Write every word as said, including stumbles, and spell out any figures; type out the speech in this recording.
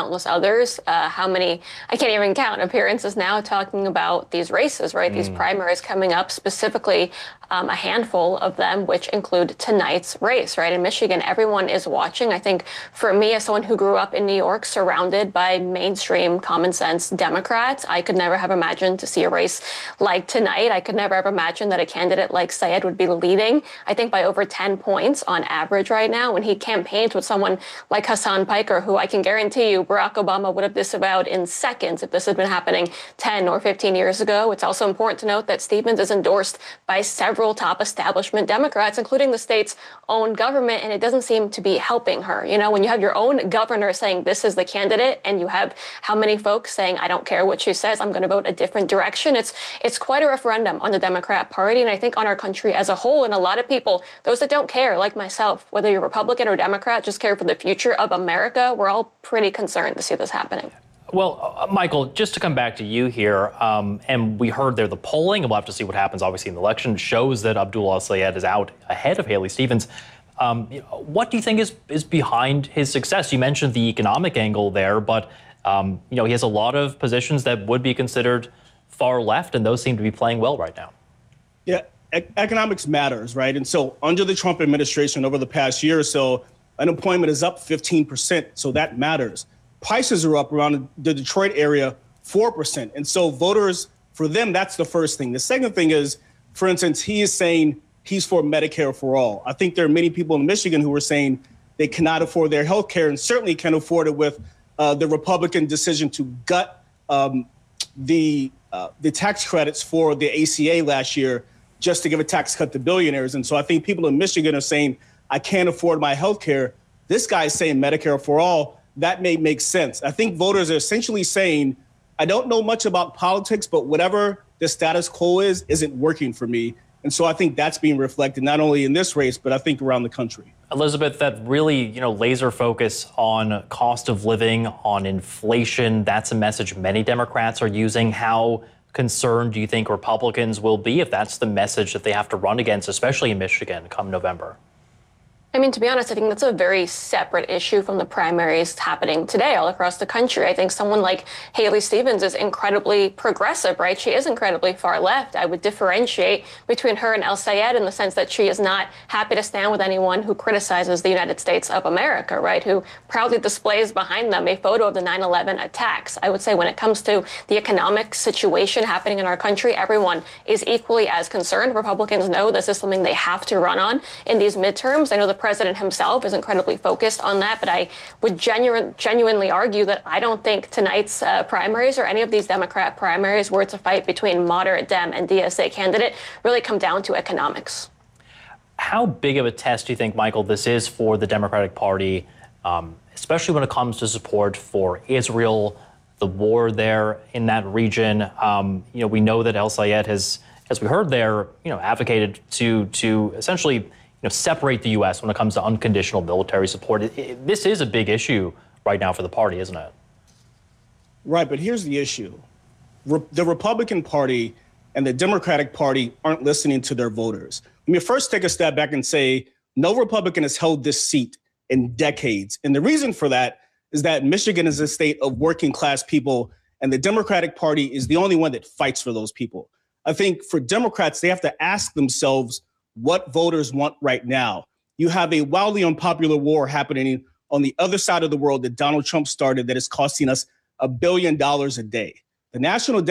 countless others. Uh, how many, I can't even count appearances now talking about these races, right? Mm. These primaries coming up, specifically um, a handful of them, which include tonight's race, right? In Michigan, everyone is watching. I think for me, as someone who grew up in New York, surrounded by mainstream common sense Democrats, I could never have imagined to see a race like tonight. I could never have imagined that a candidate like Syed would be leading, I think, by over ten points on average right now, when he campaigns with someone like Hassan Piker, who I can guarantee you Barack Obama would have disavowed in seconds if this had been happening ten or fifteen years ago. It's also important to note that Stevens is endorsed by several top establishment Democrats, including the state's own government, and it doesn't seem to be helping her. You know, when you have your own governor saying this is the candidate, and you have how many folks saying, I don't care what she says, I'm going to vote a different direction, it's it's quite a referendum on the Democrat Party, and I think on our country as a whole. And a lot of people, those that don't care, like myself, whether you're Republican or Democrat, just care for the future of America, we're all pretty concerned to see this happening. Well, uh, Michael, just to come back to you here, um, and we heard there the polling, and we'll have to see what happens, obviously, in the election, shows that Abdullah Syed is out ahead of Haley Stevens. Um, what do you think is, is behind his success? You mentioned the economic angle there, but um, you know, he has a lot of positions that would be considered far left, and those seem to be playing well right now. Yeah, e- economics matters, right? And so under the Trump administration over the past year or so, unemployment is up fifteen percent, so that matters. Prices are up around the Detroit area four percent. And so voters, for them, that's the first thing. The second thing is, for instance, he is saying he's for Medicare for all. I think there are many people in Michigan who are saying they cannot afford their health care, and certainly can afford it with uh, the Republican decision to gut um, the uh, the tax credits for the A C A last year just to give a tax cut to billionaires. And so I think people in Michigan are saying, I can't afford my health care. This guy's saying Medicare for all. That may make sense. I think voters are essentially saying, I don't know much about politics, but whatever the status quo is, isn't working for me. And so I think that's being reflected not only in this race, but I think around the country. Elizabeth, that really, you know, laser focus on cost of living, on inflation, that's a message many Democrats are using. How concerned do you think Republicans will be if that's the message that they have to run against, especially in Michigan come November? I mean, to be honest, I think that's a very separate issue from the primaries happening today all across the country. I think someone like Haley Stevens is incredibly progressive, right? She is incredibly far left. I would differentiate between her and El Sayed in the sense that she is not happy to stand with anyone who criticizes the United States of America, right? Who proudly displays behind them a photo of the nine eleven attacks. I would say when it comes to the economic situation happening in our country, everyone is equally as concerned. Republicans know this is something they have to run on in these midterms. I know the president himself is incredibly focused on that, but I would genu- genuinely argue that I don't think tonight's uh, primaries or any of these Democrat primaries where it's a fight between moderate Dem and D S A candidate really come down to economics. How big of a test do you think, Michael, this is for the Democratic Party, um, especially when it comes to support for Israel, the war there in that region? Um, you know, we know that El Sayed has, as we heard there, you know, advocated to to essentially You know, separate the U S when it comes to unconditional military support. It, it, this is a big issue right now for the party, isn't it? Right, but here's the issue. Re- the Republican Party and the Democratic Party aren't listening to their voters. Let me first take a step back and say no Republican has held this seat in decades. And the reason for that is that Michigan is a state of working class people, and the Democratic Party is the only one that fights for those people. I think for Democrats, they have to ask themselves what voters want right now. You have a wildly unpopular war happening on the other side of the world that Donald Trump started that is costing us a billion dollars a day. The national debt